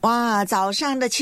哇，早上的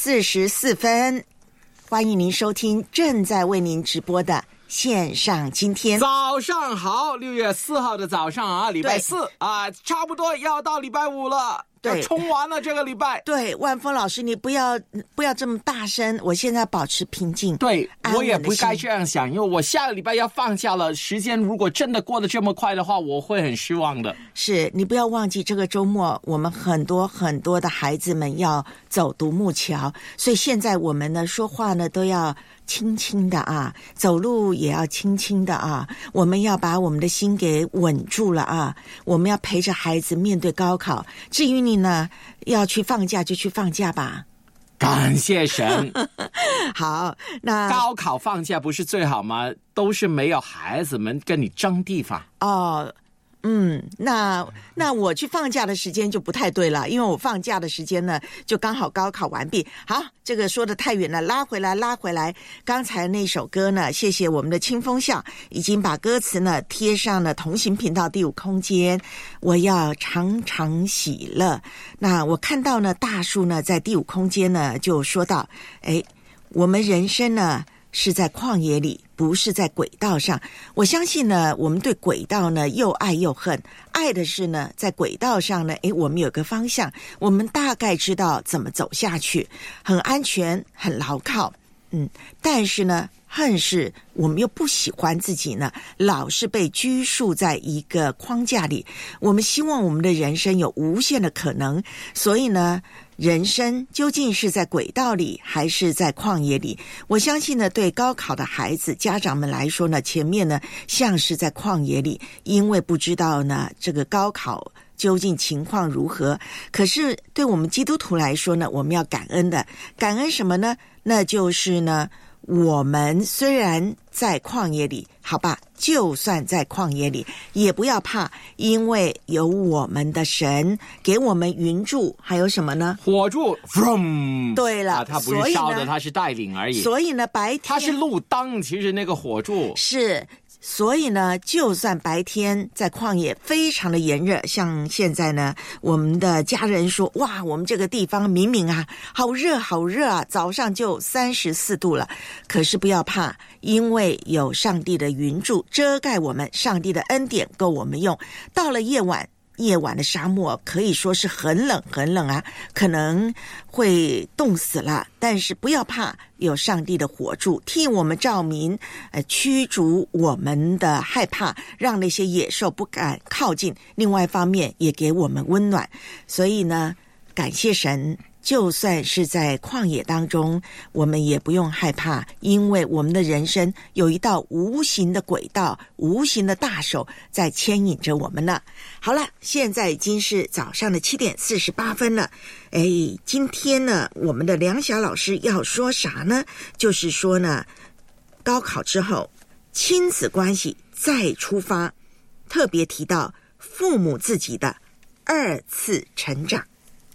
7:44，欢迎您收听正在为您直播的线上今天。 早上好，6月4号的早上啊，礼拜4啊，差不多要到礼拜5了。对，冲完了这个礼拜。 对，万峰老师，你不要这么大声，我现在保持平静。 对，我也不该这样想，因为我下个礼拜要放假了，时间如果真的过得这么快的话，我会很失望的。 是，你不要忘记这个周末我们很多的孩子们要走独木桥，所以现在我们呢说话呢都要轻轻的啊，走路也要轻轻的啊，我们要把我们的心给稳住了啊，我们要陪着孩子面对高考。至于你呢，要去放假就去放假吧。 感谢神。 好，那高考放假不是最好吗？都是没有孩子们跟你争地方。 哦。那我去放假的时间就不太对了，因为我放假的时间呢就刚好高考完毕。好，这个说得太远了，拉回来。刚才那首歌呢，谢谢我们的清风笑已经把歌词呢贴上了同行频道第5空间，我要常常喜乐。那我看到呢大树呢在第5空间呢就说到，我们人生呢是在旷野里，不是在轨道上。我相信呢，我们对轨道呢又爱又恨。爱的是呢，在轨道上呢，我们有个方向，我们大概知道怎么走下去，很安全，很牢靠。但是呢，恨是我们又不喜欢自己呢，老是被拘束在一个框架里。我们希望我们的人生有无限的可能，所以呢，人生究竟是在轨道里还是在旷野里？我相信呢，对高考的孩子家长们来说呢，前面呢像是在旷野里，因为不知道呢这个高考究竟情况如何。可是对我们基督徒来说呢，我们要感恩的。感恩什么呢？那就是呢，我们虽然在旷野里，好吧，就算在旷野里也不要怕，因为有我们的神给我们云柱，还有什么呢？ 火柱。 对了， 它不是烧的，它是带领而已。 所以呢，白天它是路灯，其实那个火柱是。所以呢，就算白天在旷野非常的炎热，像现在呢，我们的家人说，哇，我们这个地方明明啊，好热啊，早上就34度了。可是不要怕，因为有上帝的云柱遮盖我们，上帝的恩典够我们用。到了夜晚的沙漠可以说是很冷啊，可能会冻死了，但是不要怕，有上帝的火柱替我们照明，驱逐我们的害怕，让那些野兽不敢靠近。另外一方面也给我们温暖。所以呢，感谢神，就算是在旷野当中，我们也不用害怕，因为我们的人生有一道无形的轨道，无形的大手在牵引着我们呢。好了，现在已经是早上的7:48了。今天呢，我们的梁晓老师要说啥呢？就是说呢，高考之后亲子关系再出发，特别提到父母自己的2次成长。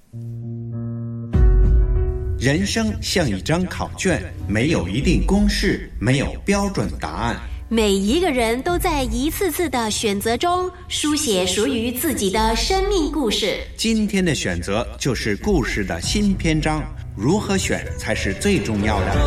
人生像一张考卷，没有一定公式，没有标准答案。 每一个人都在一次次的选择中书写属于自己的生命故事。 今天的选择就是故事的新篇章，如何选才是最重要的。